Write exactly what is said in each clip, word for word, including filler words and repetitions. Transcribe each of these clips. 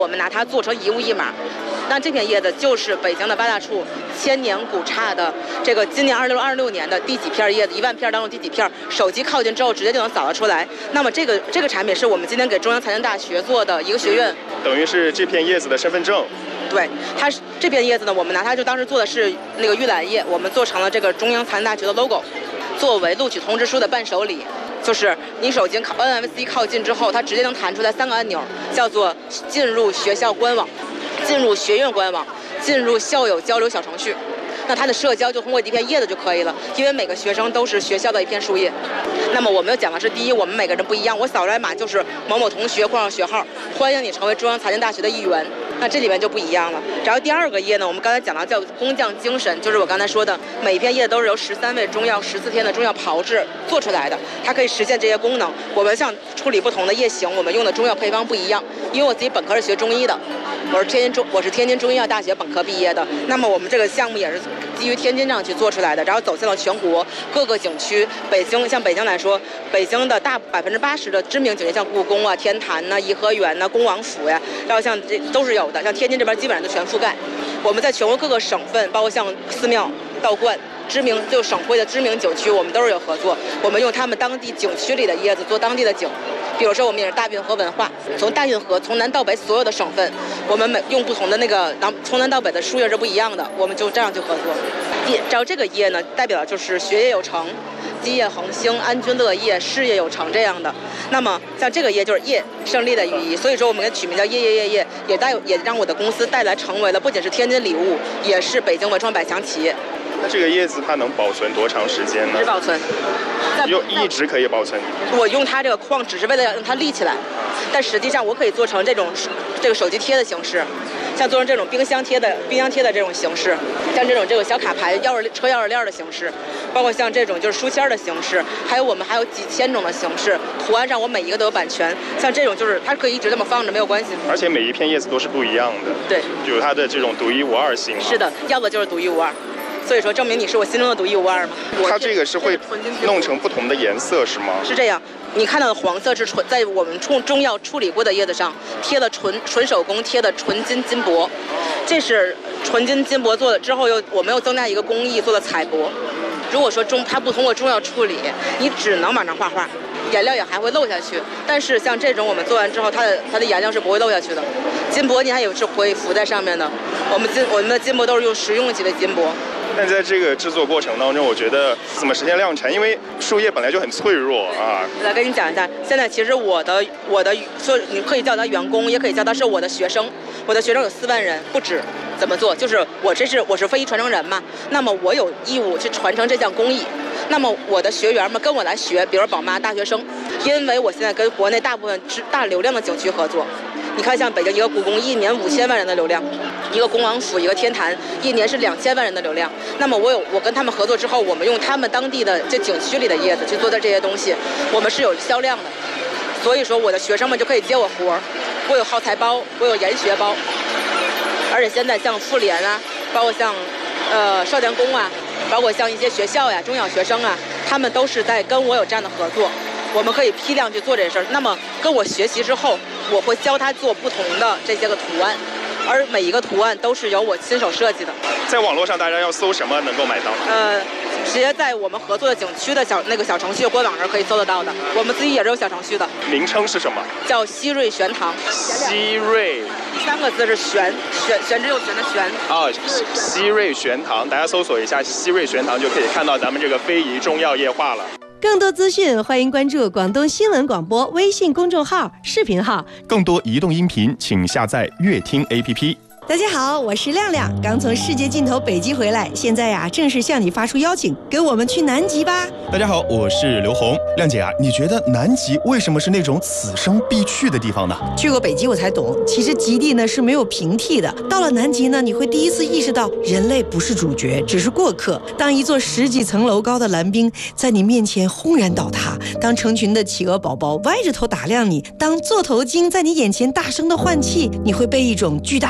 我们拿它做成一物一码。那这片叶子就是北京的八大处千年古刹的这个今年二六二六年的第几片叶子，一万片当中第几片，手机靠近之后直接就能扫得出来。那么这个这个产品是我们今天给中央财经大学做的一个学院， 等于是这片叶子的身份证。 对，它是这片叶子呢，我们拿它就当时做的是那个玉兰叶，我们做成了这个中央财经大学的 logo， 作为录取通知书的伴手礼。就是你手机靠 N F C 靠近之后，它直接能弹出来三个按钮，叫做进入学校官网、进入学院官网、进入校友交流小程序。那它的社交就通过一片叶子就可以了，因为每个学生都是学校的一片树叶。那么我们要讲的是，第一，我们每个人不一样，我扫出来码就是某某同学或上学号，欢迎你成为中央财经大学的一员。那这里面就不一样了。然后第二个叶呢，我们刚才讲到叫工匠精神，就是我刚才说的，每一片叶都是由十三味中药、十四天的中药炮制做出来的，它可以实现这些功能。我们像处理不同的叶型，我们用的中药配方不一样。因为我自己本科是学中医的，我是天津中我是天津中医药大学本科毕业的。那么我们这个项目也是基于天津这样去做出来的，然后走向了全国各个景区。北京像北京来说，北京的大百分之八十的知名景区，像故宫啊、天坛呐、颐和园呐、恭王府呀，然后像这都是有的。像天津这边基本上就全覆盖。我们在全国各个省份，包括像寺庙、道观、知名就省会的知名景区，我们都是有合作。我们用他们当地景区里的叶子做当地的景。比如说，我们也是大运河文化，从大运河从南到北所有的省份，我们每用不同的那个南从南到北的树叶是不一样的，我们就这样去合作。叶，照这个叶呢，代表的就是学业有成、基业恒兴、安居乐业、事业有成这样的。那么像这个叶就是业胜利的寓意，所以说我们给取名叫业业业业，也带也让我的公司带来成为了不仅是天津礼物，也是北京文创百强企业。 那这个叶子它能保存多长时间呢？ 一直保存， 用一直可以保存。 我用它这个框只是为了让它立起来，但实际上我可以做成这种这个手机贴的形式，像做成这种冰箱贴的冰箱贴的这种形式，像这种这个小卡牌钥匙车钥匙链的形式，包括像这种就是书签的形式，还有我们还有几千种的形式，图案上我每一个都有版权。像这种就是它可以一直这么放着没有关系， 而且每一片叶子都是不一样的， 对， 有它的这种独一无二性。 是的，要的就是独一无二。所以说，证明你是我心中的独一无二嘛。 它这个是会弄成不同的颜色是吗？ 是这样，你看到的黄色是纯在我们中中药处理过的叶子上贴了纯纯手工贴的纯金金箔，这是纯金金箔做的之后又我们又增加一个工艺做的彩箔。如果说中它不通过中药处理，你只能往上画画，颜料也还会漏下去。但是像这种我们做完之后，它的它的颜料是不会漏下去的。金箔你还有是会浮在上面的。我们金我们的金箔都是用食用级的金箔。 但在这个制作过程当中，我觉得怎么实现量产？因为树叶本来就很脆弱啊。 来跟你讲一下，现在其实我的我的说你可以叫他员工，也可以叫他是我的学生。我的学生有四万人，不止。怎么做？就是我这是我是非遗传承人嘛，那么我有义务去传承这项工艺。那么我的学员们跟我来学，比如宝妈、大学生，因为我现在跟国内大部分大流量的景区合作。你看，像北京一个故宫，一年五千万人的流量；一个恭王府，一个天坛，一年是两千万人的流量。那么我有我跟他们合作之后，我们用他们当地的这景区里的叶子去做的这些东西，我们是有销量的。所以说，我的学生们就可以接我活儿。我有耗材包，我有研学包，而且现在像妇联啊，包括像呃少年宫啊，包括像一些学校呀、中小学生啊，他们都是在跟我有这样的合作。我们可以批量去做这事儿。那么跟我学习之后，我会教他做不同的这些个图案，而每一个图案都是由我亲手设计的。 在网络上大家要搜什么能够买到？ 呃，直接在我们合作的景区的小那个小程序官网上可以搜得到的。我们自己也是有小程序的。 名称是什么？叫希瑞玄堂。 希瑞。 第三个字是玄，玄玄之又玄的玄。 哦，希瑞玄堂，大家搜索一下希瑞玄堂就可以看到咱们这个非遗中药液化了。 更多资讯，欢迎关注广东新闻广播微信公众号、视频号。 更多移动音频，请下载乐听 A P P。 大家好，我是亮亮，刚从世界尽头北极回来，现在呀、啊、正式向你发出邀请，跟我们去南极吧。 大家好，我是刘红。亮姐啊，你觉得南极为什么是那种此生必去的地方呢？ 去过北极我才懂，其实极地呢是没有平替的。到了南极呢，你会第一次意识到人类不是主角，只是过客。当一座十几层楼高的蓝冰在你面前轰然倒塌，当成群的企鹅宝宝歪着头打量你，当座头鲸在你眼前大声的换气，你会被一种巨大的渺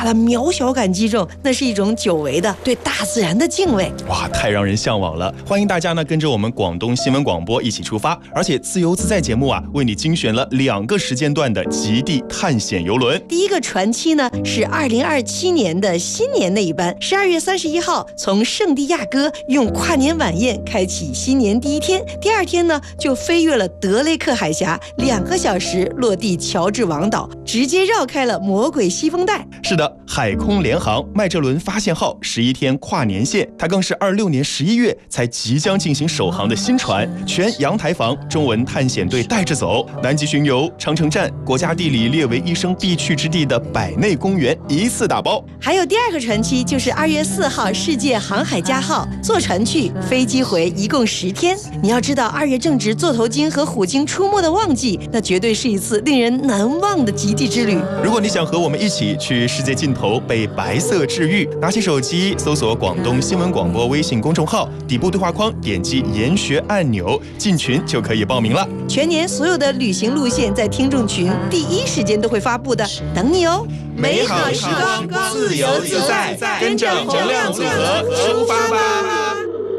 小感激中，那是一种久违的对大自然的敬畏。 哇，太让人向往了！欢迎大家呢跟着我们广东新闻广播一起出发，而且自由自在节目啊为你精选了两个时间段的极地探险游轮。 第一个船期呢是二零二七年的新年那一班，十二月三十一号从圣地亚哥用跨年晚宴开启新年第一天，第二天呢就飞越了德雷克海峡，两个小时落地乔治王岛，直接绕开了魔鬼西风带。 是的，海空联航麦哲伦发现号十一天跨年线，它更是二六年十一月才即将进行首航的新船，全阳台房中文探险队带着走，南极巡游、长城站、国家地理列为一生必去之地的百内公园一次打包。 还有第二个船期就是二月四号世界航海家号，坐船去，飞机回，一共十天。你要知道，二月正值座头鲸和虎鲸出没的旺季，那绝对是一次令人难忘的极地之旅。 如果你想和我们一起去世界尽头被白色治愈，拿起手机搜索广东新闻广播微信公众号，底部对话框点击研学按钮进群就可以报名了。 全年所有的旅行路线在听众群第一时间都会发布的，等你哦。 美好时光，自由自在，跟着洪亮组合出发。